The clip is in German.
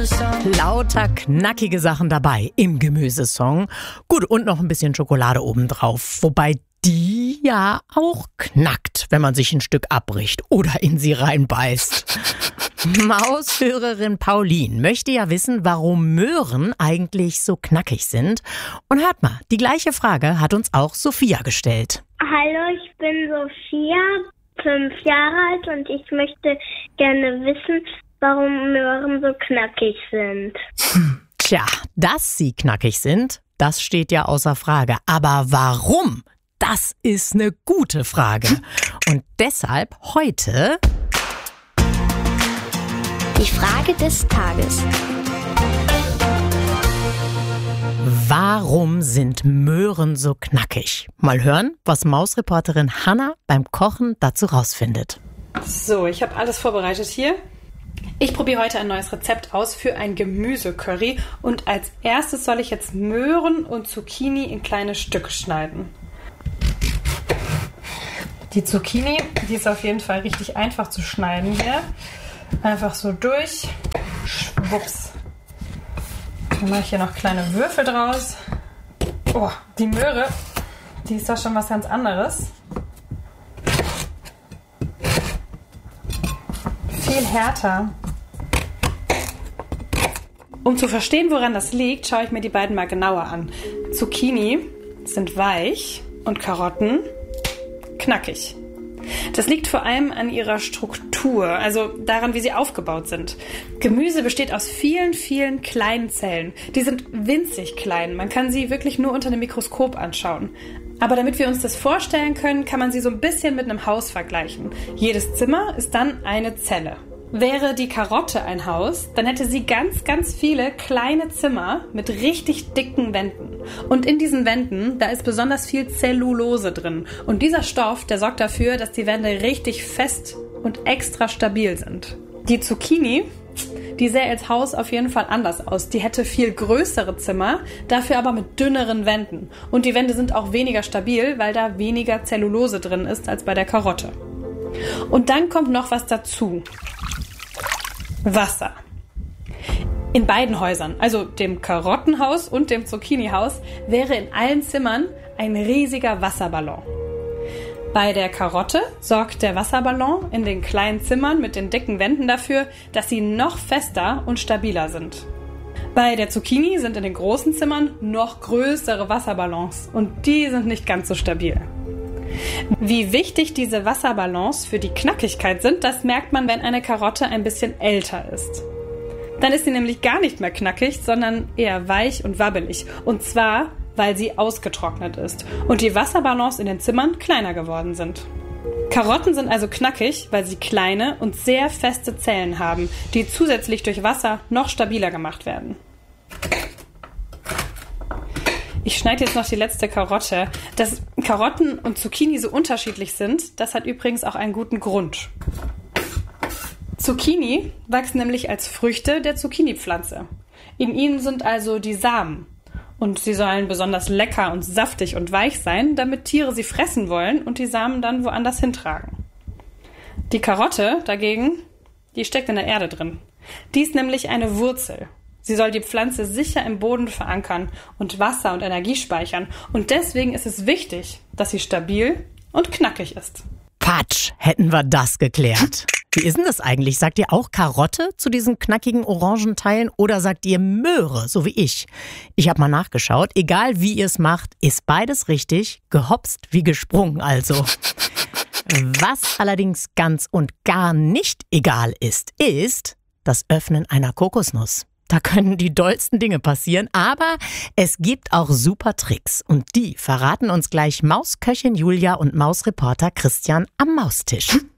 Gemüsesong. Lauter knackige Sachen dabei im Gemüsesong. Gut, und noch ein bisschen Schokolade obendrauf. Wobei die ja auch knackt, wenn man sich ein Stück abbricht oder in sie reinbeißt. Maushörerin Pauline möchte ja wissen, warum Möhren eigentlich so knackig sind. Und hört mal, die gleiche Frage hat uns auch Sophia gestellt. Hallo, ich bin Sophia, 5 Jahre alt und ich möchte gerne wissen, warum Möhren so knackig sind. Tja, dass sie knackig sind, das steht ja außer Frage. Aber warum? Das ist eine gute Frage. Und deshalb heute die Frage des Tages. Warum sind Möhren so knackig? Mal hören, was Mausreporterin Hannah beim Kochen dazu rausfindet. So, ich habe alles vorbereitet hier. Ich probiere heute ein neues Rezept aus für ein Gemüsecurry. Und als erstes soll ich jetzt Möhren und Zucchini in kleine Stücke schneiden. Die Zucchini, die ist auf jeden Fall richtig einfach zu schneiden hier. Einfach so durch. Schwupps. Dann mache ich hier noch kleine Würfel draus. Oh, die Möhre, die ist doch schon was ganz anderes. Viel härter. Um zu verstehen, woran das liegt, schaue ich mir die beiden mal genauer an. Zucchini sind weich und Karotten knackig. Das liegt vor allem an ihrer Struktur, also daran, wie sie aufgebaut sind. Gemüse besteht aus vielen, vielen kleinen Zellen. Die sind winzig klein. Man kann sie wirklich nur unter einem Mikroskop anschauen. Aber damit wir uns das vorstellen können, kann man sie so ein bisschen mit einem Haus vergleichen. Jedes Zimmer ist dann eine Zelle. Wäre die Karotte ein Haus, dann hätte sie ganz, ganz viele kleine Zimmer mit richtig dicken Wänden. Und in diesen Wänden, da ist besonders viel Zellulose drin. Und dieser Stoff, der sorgt dafür, dass die Wände richtig fest und extra stabil sind. Die Zucchini, die sähe als Haus auf jeden Fall anders aus. Die hätte viel größere Zimmer, dafür aber mit dünneren Wänden. Und die Wände sind auch weniger stabil, weil da weniger Zellulose drin ist als bei der Karotte. Und dann kommt noch was dazu. Wasser. In beiden Häusern, also dem Karottenhaus und dem Zucchinihaus, wäre in allen Zimmern ein riesiger Wasserballon. Bei der Karotte sorgt der Wasserballon in den kleinen Zimmern mit den dicken Wänden dafür, dass sie noch fester und stabiler sind. Bei der Zucchini sind in den großen Zimmern noch größere Wasserballons und die sind nicht ganz so stabil. Wie wichtig diese Wasserballons für die Knackigkeit sind, das merkt man, wenn eine Karotte ein bisschen älter ist. Dann ist sie nämlich gar nicht mehr knackig, sondern eher weich und wabbelig. Und zwar, weil sie ausgetrocknet ist und die Wasserballons in den Zimmern kleiner geworden sind. Karotten sind also knackig, weil sie kleine und sehr feste Zellen haben, die zusätzlich durch Wasser noch stabiler gemacht werden. Ich schneide jetzt noch die letzte Karotte. Dass Karotten und Zucchini so unterschiedlich sind, das hat übrigens auch einen guten Grund. Zucchini wachsen nämlich als Früchte der Zucchini-Pflanze. In ihnen sind also die Samen. Und sie sollen besonders lecker und saftig und weich sein, damit Tiere sie fressen wollen und die Samen dann woanders hintragen. Die Karotte dagegen, die steckt in der Erde drin. Die ist nämlich eine Wurzel. Sie soll die Pflanze sicher im Boden verankern und Wasser und Energie speichern. Und deswegen ist es wichtig, dass sie stabil und knackig ist. Patsch, hätten wir das geklärt. Wie ist denn das eigentlich? Sagt ihr auch Karotte zu diesen knackigen orangen Teilen oder sagt ihr Möhre, so wie ich? Ich habe mal nachgeschaut. Egal wie ihr es macht, ist beides richtig. Gehopst wie gesprungen also. Was allerdings ganz und gar nicht egal ist das Öffnen einer Kokosnuss. Da können die dollsten Dinge passieren, aber es gibt auch super Tricks. Und die verraten uns gleich Mausköchin Julia und Mausreporter Christian am Maustisch.